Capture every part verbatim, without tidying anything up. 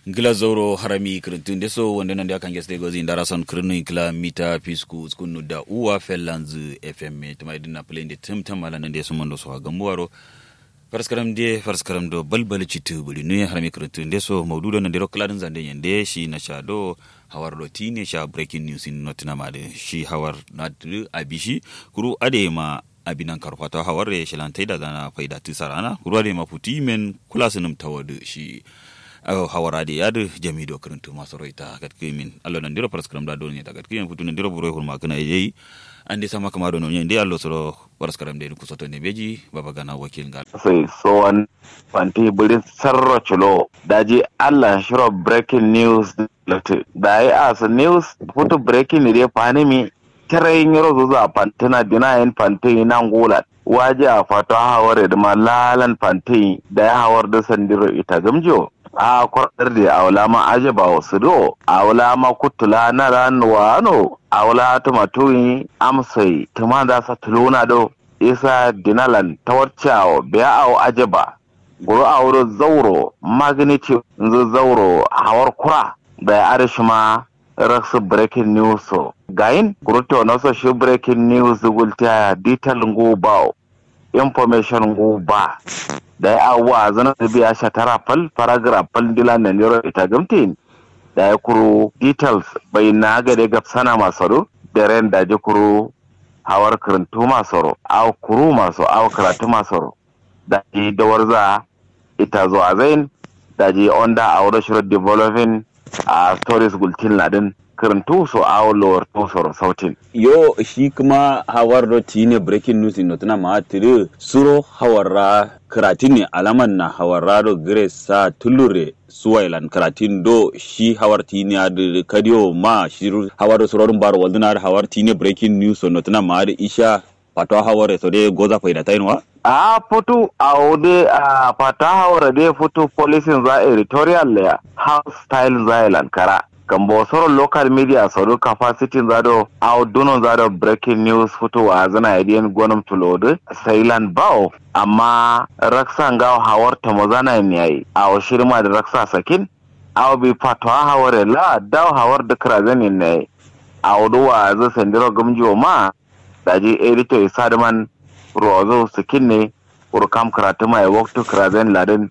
Gila Zoro harami kirintun deso wanda nan da kan geste gozi ndara son kirinu kila mita pisku skunu da uwa fellanzu F M tuma idina play de tumtum mala nan deso mondo so gamuwaro farskaram de farskaram do balbal citu buli ne harami kirintun deso mawdudo nan dero kladin zande yende shi na shado hawar rotine sha breaking news in notina made shi hawar nadu abishi kuru adema abinan karfata hawar re shilantai da zana faida tisarana kuru adema puti men kula sunum tawadu shi aw hawarade yadu jami do krentu masoroita gat kimin allo nan diro paraskram da do ni daga kimin futu nan diro buro hurma kana yeyi andi sama kama do no nyende allo soro paraskram de ku soto ne beji baba gana wakil gal sai so an fanti burin sarro chulo daji alla shiro breaking news lati dai as news futu breaking ne fani mi tare nyoro zo za pantana dina en panti nan gola waje a fata haware da malalan panti da hawar da sandiro ita gamjo a kwarar da aula ma aje ba wasu do aula ma kutula na ranuwa no aula tumatuyi amsai tuma da sa tuluna do isa dinalan tawarcawo biya awo aje ba guru auro zauro magnitude nzo zauro hawar kura da ya arishi ma raksu breaking news so gain guru to na so shi breaking news gulta detail ngo ba information ngo ba da ya awa zana da biya sha tara fal paragraph fal dilan nan yoro ita gamtin da ya kuro details bai na ga da gafsana masaro da ren da ji kuro hawar karantu masaro aw kuro maso aw karatu masaro da ji da warza ita zo azain da ji onda awro shiro developing a stories gultin ladin karantu so aw lower to soro sautin yo shi kuma hawar roti ne breaking news in notuna ma tire suro hawara karatin ne alaman na hawarado grace sa tulure suwailan karatin do shi hawar tini adu kadiyo ma shi hawar surorin baro walduna hawar tini breaking news on notuna ma da isha pato hawar so de goza faida tainwa a foto a ode a pata hawar de foto policing za editorial layer house style zailan kara gambo soro local media soro capacity zado au dunon zado breaking news foto wa zana idiyan gwanom tulode sailan bao amma raksa ngaw hawar tamozana ne yayi au shirma da raksa sakin au bi fatwa hawar la daw hawar da krazani ne au duwa za sandiro gamjo ma daji editor sadman rozo sakin ne urkam karatu mai waktu krazan laden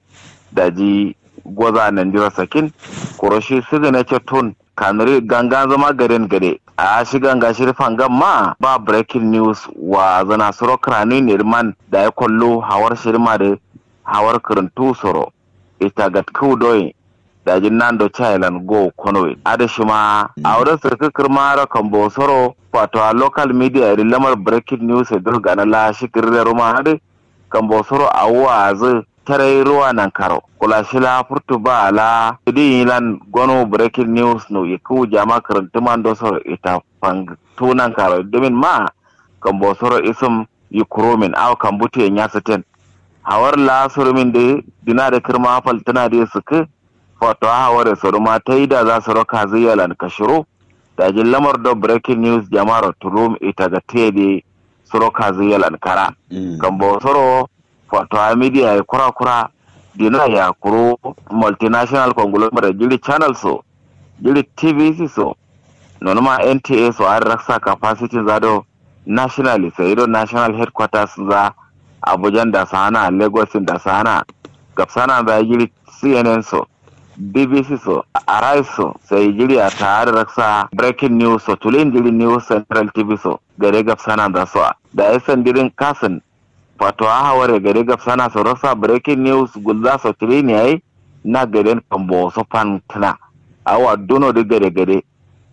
daji gwaza nan jira sakin kuroshi signature tone kanuri ganga zama garin gare a shi ganga shirfan gamma ba breaking news wa zana soro krani nirman da ya kollo hawar shirma da hawar karantu soro ita gat kudoyi da jinnan do chailan go konowe ada shima awda sirka kirma ra kambo soro wato a local media ri lamar breaking news e durga na la shi kirre roma hade kambo soro awwa zu tare ruwa nan karo kula shi la furtu ba la idin lan gono breaking news no yiku jama karanta man do soro ita pang tunan karo domin ma kambo soro isum yikuromin aw kambute nya saten hawar la surumin de dina da kirma fal tana da suka foto hawar soro ma taida za su roka ziyalan kashiro da jin lamar do breaking news jama'ar tulum ita ga tede soro ka ziyalan kara kambo soro foto a media ya kura kura dina ya kuro multinational conglomerate jili channel so jili T V C so nonoma N T A so har raksa capacity zado nationally sai do national headquarters za Abuja da sana Lagos da sana gapsana da jili C N N so B B C so Arise so sai jili a tare raksa breaking news so tulin jili news central T V so gare gapsana da so da yasan dirin kasan wato a haware gare gafsana su rasa breaking news gulza su trini yayi na garen kambo su fantana awa dono da gare gare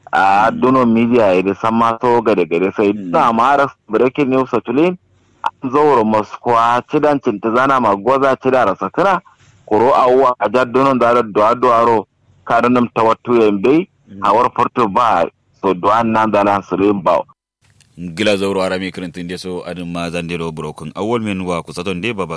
a dono media ya da sama so gare gare sai da mara breaking news su tulin an zauro moskwa cidan cinta zana ma goza cida rasa kira kuro awwa a jar dono da da duwaro karanum tawattu yambe hawar porto ba so duwan nan da lan sirin ba gila zauro arami kirintin deso adin ma zandero brokun awol men wa kusaton de baba